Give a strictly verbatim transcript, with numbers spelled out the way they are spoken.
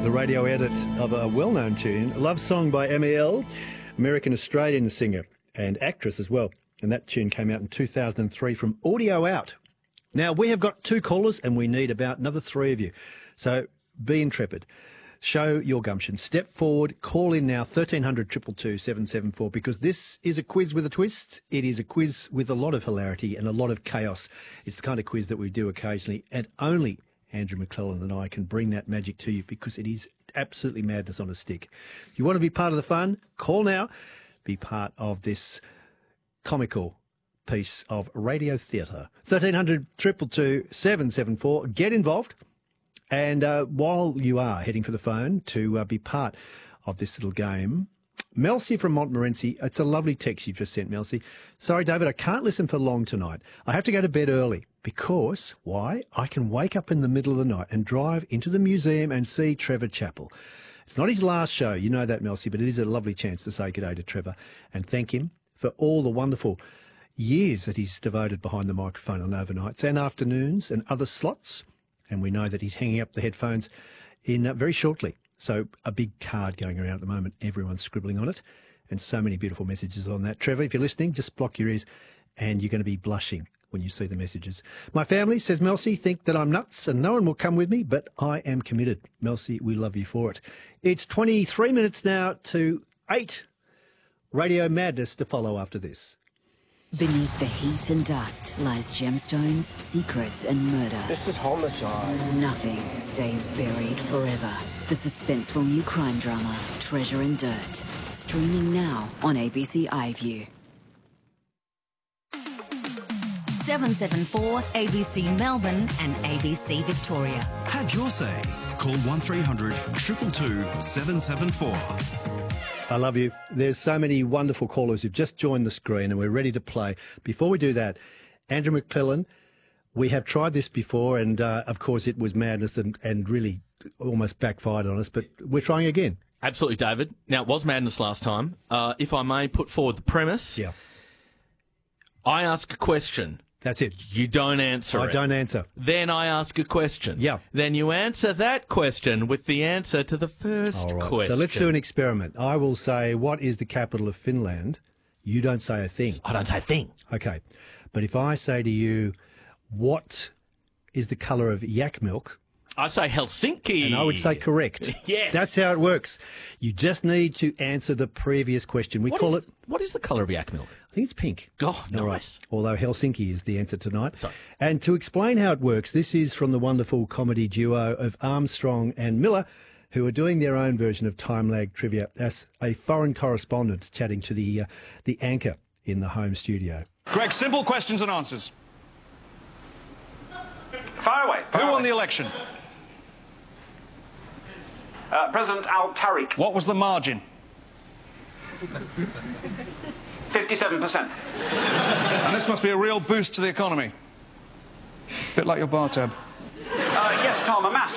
the radio edit of a well-known tune, Love Song by M E L, American-Australian singer and actress as well. And that tune came out in two thousand three from Audio Out. Now, we have got two callers and we need about another three of you. So be intrepid. Show your gumption. Step forward. Call in now, thirteen hundred, two two two, seven seven four, because this is a quiz with a twist. It is a quiz with a lot of hilarity and a lot of chaos. It's the kind of quiz that we do occasionally, and only Andrew McClellan and I can bring that magic to you because it is absolutely madness on a stick. If you want to be part of the fun, call now. Be part of this comical piece of radio theatre. thirteen hundred, two two two, seven seven four. Get involved. And uh, while you are heading for the phone to uh, be part of this little game, Melcy from Montmorency, it's a lovely text you've just sent, Melcy. Sorry, David, I can't listen for long tonight. I have to go to bed early because, why? I can wake up in the middle of the night and drive into the museum and see Trevor Chappell. It's not his last show, you know that, Melcy, but it is a lovely chance to say good day to Trevor and thank him for all the wonderful years that he's devoted behind the microphone on overnights and afternoons and other slots. And we know that he's hanging up the headphones in uh, very shortly. So a big card going around at the moment. Everyone's scribbling on it. And so many beautiful messages on that. Trevor, if you're listening, just block your ears and you're going to be blushing when you see the messages. My family, says Melcy, think that I'm nuts and no one will come with me, but I am committed. Melcy, we love you for it. It's twenty-three minutes now to eight. Radio madness to follow after this. Beneath the heat and dust lies gemstones, secrets and murder. This is homicide. Nothing stays buried forever. The suspenseful new crime drama, Treasure and Dirt. Streaming now on A B C iView. seven seven four A B C Melbourne and A B C Victoria. Have your say. Call one three hundred, two two two, seven seven four. I love you. There's so many wonderful callers who've just joined the screen and we're ready to play. Before we do that, Andrew McClellan, we have tried this before and, uh, of course, it was madness and, and really almost backfired on us, but we're trying again. Absolutely, David. Now, it was madness last time. Uh, if I may put forward the premise. Yeah. I ask a question. That's it. You don't answer I it. don't answer. Then I ask a question. Yeah. Then you answer that question with the answer to the first All right. question. So let's do an experiment. I will say, what is the capital of Finland? You don't say a thing. I don't say a thing. Okay. But if I say to you, what is the colour of yak milk? I say Helsinki. And I would say correct. Yes. That's how it works. You just need to answer the previous question. We What call is- it... What is the colour of yak milk? I think it's pink. Oh, All right. nice. Although Helsinki is the answer tonight. Sorry. And to explain how it works, this is from the wonderful comedy duo of Armstrong and Miller, who are doing their own version of time lag trivia as a foreign correspondent chatting to the uh, the anchor in the home studio. Greg, simple questions and answers. Fire away. Fire Who won away. the election? Uh, President Al Tariq. What was the margin? fifty-seven percent. And this must be a real boost to the economy. Bit like your bar tab. Uh, yes, Tom, a mass